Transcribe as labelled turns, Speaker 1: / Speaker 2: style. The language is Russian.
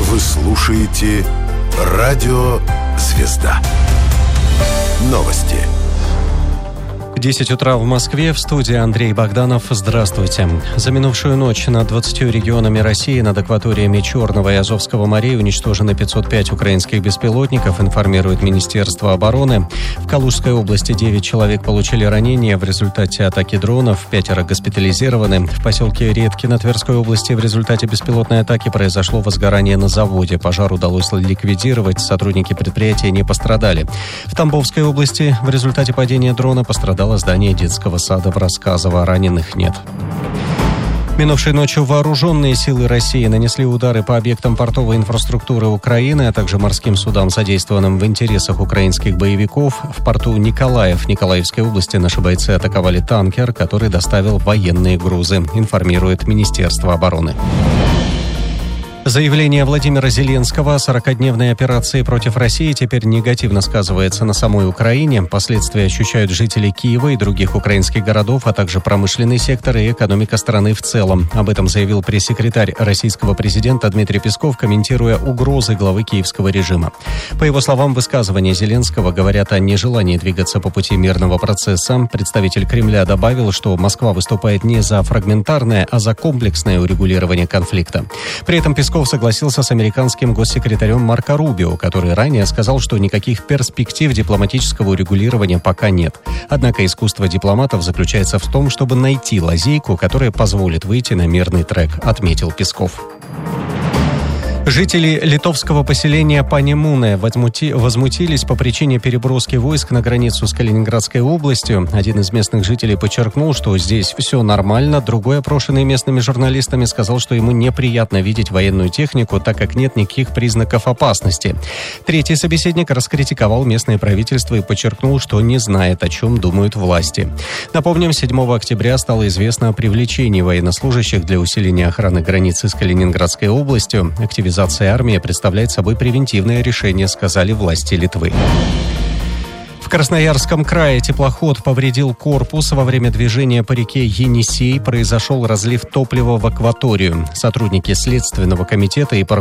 Speaker 1: Вы слушаете «Радио Звезда». Новости.
Speaker 2: 10 утра в Москве, в студии Андрей Богданов. Здравствуйте. За минувшую ночь над 20 регионами России над акваториями Черного и Азовского морей уничтожены 505 украинских беспилотников, информирует Министерство обороны. В Калужской области 9 человек получили ранения в результате атаки дронов, 5 госпитализированы. В поселке Редкино Тверской области в результате беспилотной атаки произошло возгорание на заводе. Пожар удалось ликвидировать, сотрудники предприятия не пострадали. В Тамбовской области в результате падения дрона пострадало здание детского сада в Рассказово, раненых нет. Минувшей ночью вооруженные силы России нанесли удары по объектам портовой инфраструктуры Украины, а также морским судам, задействованным в интересах украинских боевиков. В порту Николаев Николаевской области наши бойцы атаковали танкер, который доставил военные грузы, информирует Министерство обороны. Заявление Владимира Зеленского о 40-дневной операции против России теперь негативно сказывается на самой Украине. Последствия ощущают жители Киева и других украинских городов, а также промышленный сектор и экономика страны в целом. Об этом заявил пресс-секретарь российского президента Дмитрий Песков, комментируя угрозы главы киевского режима. По его словам, высказывания Зеленского говорят о нежелании двигаться по пути мирного процесса. Представитель Кремля добавил, что Москва выступает не за фрагментарное, а за комплексное урегулирование конфликта. При этом Песков согласился с американским госсекретарем Марко Рубио, который ранее сказал, что никаких перспектив дипломатического урегулирования пока нет. Однако искусство дипломатов заключается в том, чтобы найти лазейку, которая позволит выйти на мирный трек, отметил Песков. Жители литовского поселения Панемуне возмутились по причине переброски войск на границу с Калининградской областью. Один из местных жителей подчеркнул, что здесь все нормально. Другой, опрошенный местными журналистами, сказал, что ему неприятно видеть военную технику, так как нет никаких признаков опасности. Третий собеседник раскритиковал местное правительство и подчеркнул, что не знает, о чем думают власти. Напомним, 7 октября стало известно о привлечении военнослужащих для усиления охраны границы с Калининградской областью. Активизация армии представляет собой превентивное решение, сказали власти Литвы. В Красноярском крае теплоход повредил корпус. Во время движения по реке Енисей произошел разлив топлива в акваторию. Сотрудники Следственного комитета и